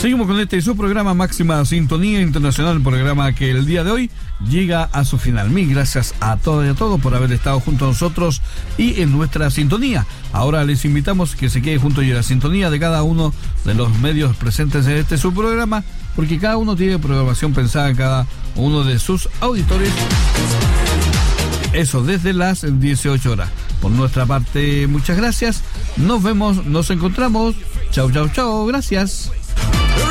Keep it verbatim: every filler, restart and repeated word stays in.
Seguimos con este su programa Máxima Sintonía Internacional, programa que el día de hoy llega a su final. Mil gracias a todos y a todos por haber estado junto a nosotros y en nuestra sintonía. Ahora les invitamos que se quede junto y a la sintonía de cada uno de los medios presentes en este su programa, porque cada uno tiene programación pensada en cada uno de sus auditores. Eso desde las dieciocho horas. Por nuestra parte, muchas gracias. Nos vemos, nos encontramos. Chau, chau, chau. Gracias.